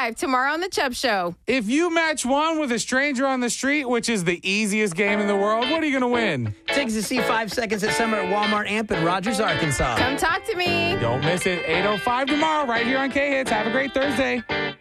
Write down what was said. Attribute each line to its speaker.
Speaker 1: 8:05 tomorrow on The Chubb Show.
Speaker 2: If you match one with a stranger on the street, which is the easiest game in the world, what are you going to win?
Speaker 3: Tickets to see 5 Seconds at Summer at Walmart Amp in Rogers, Arkansas.
Speaker 1: Come talk to me.
Speaker 2: Don't miss it. 8:05 tomorrow right here on K-Hits. Have a great Thursday.